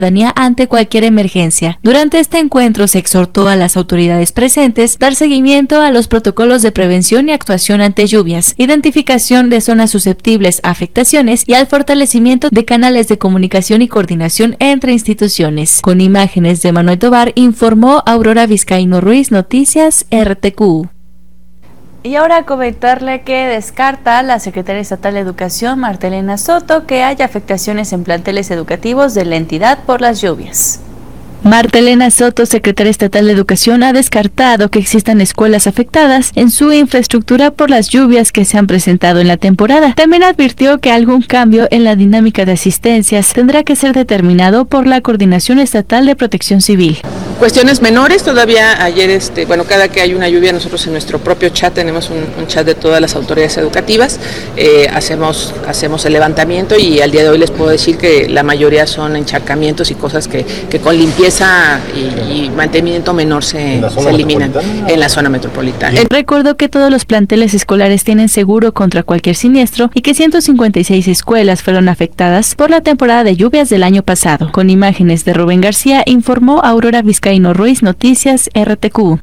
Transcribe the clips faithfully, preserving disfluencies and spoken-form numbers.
ante cualquier emergencia. Durante este encuentro se exhortó a las autoridades presentes dar seguimiento a los protocolos de prevención y actuación ante lluvias, identificación de zonas susceptibles a afectaciones y al fortalecimiento de canales de comunicación y coordinación entre instituciones. Con imágenes de Manuel Tobar, informó Aurora Vizcaíno Ruiz, Noticias R T Q. Y ahora comentarle que descarta la Secretaria Estatal de Educación, Marta Elena Soto, que haya afectaciones en planteles educativos de la entidad por las lluvias. Marta Elena Soto, secretaria estatal de Educación, ha descartado que existan escuelas afectadas en su infraestructura por las lluvias que se han presentado en la temporada. También advirtió que algún cambio en la dinámica de asistencias tendrá que ser determinado por la Coordinación Estatal de Protección Civil. Cuestiones menores, todavía ayer, este, bueno, cada que hay una lluvia, nosotros en nuestro propio chat tenemos un, un chat de todas las autoridades educativas, eh, hacemos, hacemos el levantamiento y al día de hoy les puedo decir que la mayoría son encharcamientos y cosas que, que con limpieza Y, y mantenimiento menor se, se eliminan en la zona metropolitana. Recordó que todos los planteles escolares tienen seguro contra cualquier siniestro y que ciento cincuenta y seis escuelas fueron afectadas por la temporada de lluvias del año pasado. Con imágenes de Rubén García, informó Aurora Vizcaíno Ruiz, Noticias R T Q.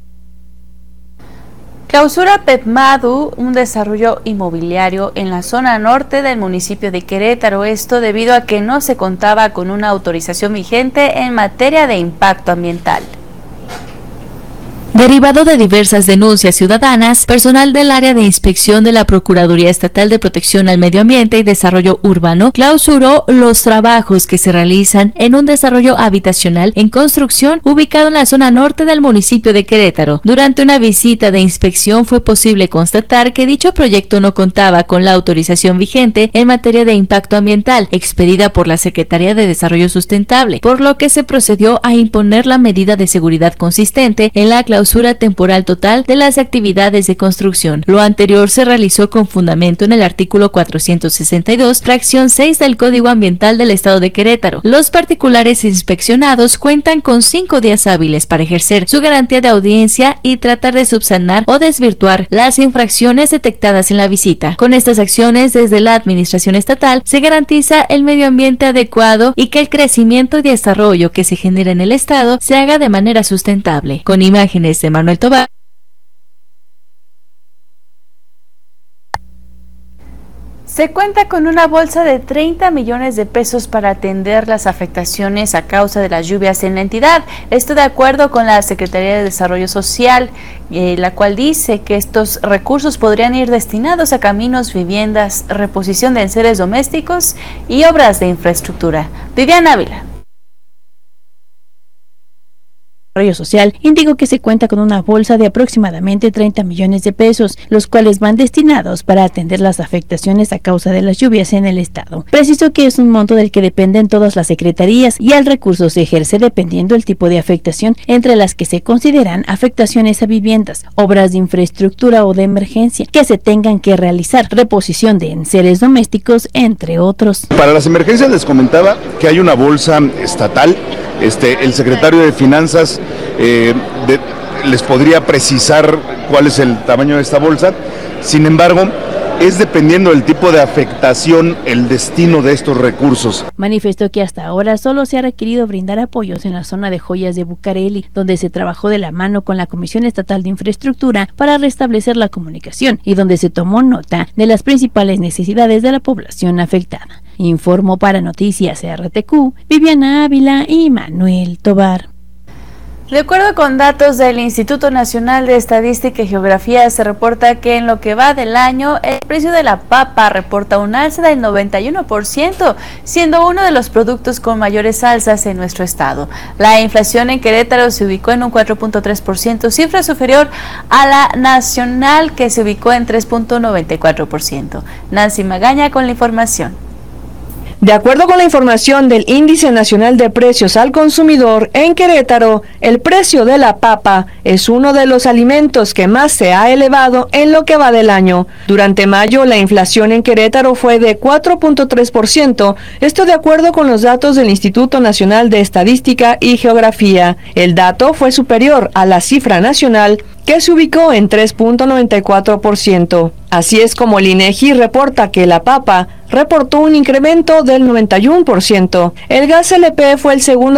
Clausura Petmadu, un desarrollo inmobiliario en la zona norte del municipio de Querétaro, esto debido a que no se contaba con una autorización vigente en materia de impacto ambiental. Derivado de diversas denuncias ciudadanas, personal del área de inspección de la Procuraduría Estatal de Protección al Medio Ambiente y Desarrollo Urbano clausuró los trabajos que se realizan en un desarrollo habitacional en construcción ubicado en la zona norte del municipio de Querétaro. Durante una visita de inspección fue posible constatar que dicho proyecto no contaba con la autorización vigente en materia de impacto ambiental expedida por la Secretaría de Desarrollo Sustentable, por lo que se procedió a imponer la medida de seguridad consistente en la clausura temporal total de las actividades de construcción. Lo anterior se realizó con fundamento en el artículo cuatrocientos sesenta y dos, fracción seis del Código Ambiental del Estado de Querétaro. Los particulares inspeccionados cuentan con cinco días hábiles para ejercer su garantía de audiencia y tratar de subsanar o desvirtuar las infracciones detectadas en la visita. Con estas acciones, desde la Administración Estatal, se garantiza el medio ambiente adecuado y que el crecimiento y desarrollo que se genera en el Estado se haga de manera sustentable. Con imágenes de Manuel Tobar. Se cuenta con una bolsa de treinta millones de pesos para atender las afectaciones a causa de las lluvias en la entidad. Esto de acuerdo con la Secretaría de Desarrollo Social, eh, la cual dice que estos recursos podrían ir destinados a caminos, viviendas, reposición de enseres domésticos y obras de infraestructura. Viviana Ávila. Desarrollo Social indicó que se cuenta con una bolsa de aproximadamente treinta millones de pesos, los cuales van destinados para atender las afectaciones a causa de las lluvias en el estado. Precisó que es un monto del que dependen todas las secretarías y el recurso se ejerce dependiendo el tipo de afectación, entre las que se consideran afectaciones a viviendas, obras de infraestructura o de emergencia que se tengan que realizar, reposición de enseres domésticos, entre otros. Para las emergencias les comentaba que hay una bolsa estatal. Este, el secretario de Finanzas eh, de, les podría precisar cuál es el tamaño de esta bolsa. Sin embargo, es dependiendo del tipo de afectación el destino de estos recursos. Manifestó que hasta ahora solo se ha requerido brindar apoyos en la zona de Joyas de Bucareli, donde se trabajó de la mano con la Comisión Estatal de Infraestructura para restablecer la comunicación y donde se tomó nota de las principales necesidades de la población afectada. Informó para Noticias R T Q, Viviana Ávila y Manuel Tobar. De acuerdo con datos del Instituto Nacional de Estadística y Geografía, se reporta que en lo que va del año, el precio de la papa reporta un alza del noventa y uno por ciento, siendo uno de los productos con mayores alzas en nuestro estado. La inflación en Querétaro se ubicó en un cuatro punto tres por ciento, cifra superior a la nacional, que se ubicó en tres punto noventa y cuatro por ciento. Nancy Magaña con la información. De acuerdo con la información del Índice Nacional de Precios al Consumidor, en Querétaro, el precio de la papa es uno de los alimentos que más se ha elevado en lo que va del año. Durante mayo, la inflación en Querétaro fue de cuatro punto tres por ciento, esto de acuerdo con los datos del Instituto Nacional de Estadística y Geografía. El dato fue superior a la cifra nacional, que se ubicó en tres punto noventa y cuatro por ciento. Así es como el INEGI reporta que la papa reportó un incremento del noventa y uno por ciento. El gas L P fue el segundo